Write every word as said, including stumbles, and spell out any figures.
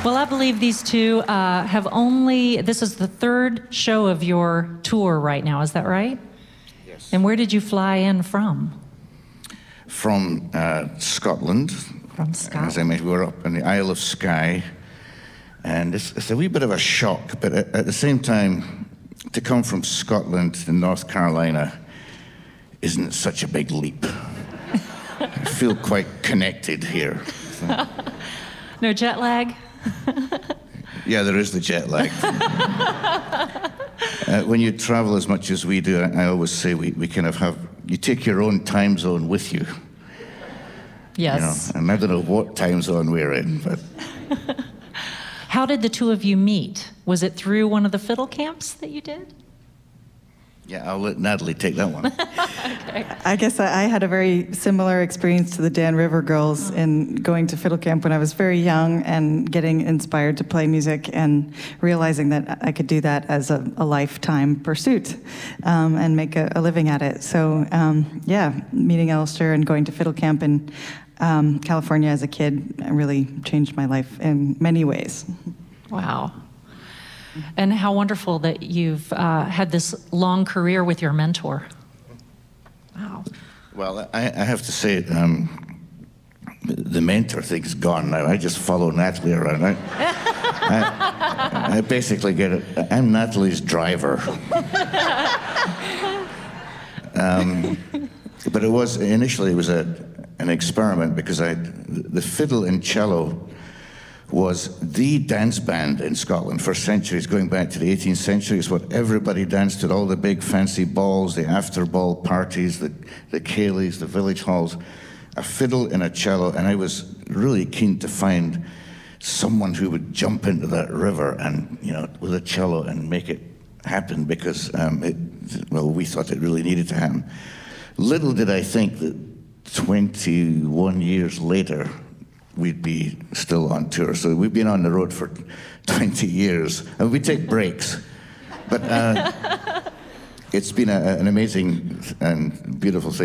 Well, I believe these two uh, have only, this is the third show of your tour right now, is that right? Yes. And where did you fly in from? From uh, Scotland. From Scotland. As I mentioned, we were up in the Isle of Skye, and it's, it's a wee bit of a shock, but at, at the same time, to come from Scotland to North Carolina isn't such a big leap. I feel quite connected here. So. No jet lag? Yeah, there is the jet lag. uh, when you travel as much as we do, I, I always say we, we kind of have, you take your own time zone with you. Yes. You know, and I don't know what time zone we're in, but... How did the two of you meet? Was it through one of the fiddle camps that you did? Yeah, I'll let Natalie take that one. Okay. I guess I had a very similar experience to the Dan River Girls in going to fiddle camp when I was very young and getting inspired to play music and realizing that I could do that as a, a lifetime pursuit um, and make a, a living at it. So um, yeah, meeting Alistair and going to fiddle camp in um, California as a kid really changed my life in many ways. Wow. And how wonderful that you've uh, had this long career with your mentor. Wow. Well, I, I have to say, um, the mentor thing's gone now. I just follow Natalie around. I, I, I basically get it. I'm Natalie's driver. um, but it was, initially it was a, an experiment because I, the fiddle and cello was the dance band in Scotland for centuries, going back to the eighteenth century. It's what everybody danced at, all the big fancy balls, the after-ball parties, the, the ceilidhs, the village halls, a fiddle and a cello, and I was really keen to find someone who would jump into that river and, you know, with a cello and make it happen because, um, it, well, we thought it really needed to happen. Little did I think that twenty-one years later, we'd be still on tour. So we've been on the road for twenty years, and we take breaks. But uh, it's been a, an amazing and beautiful thing.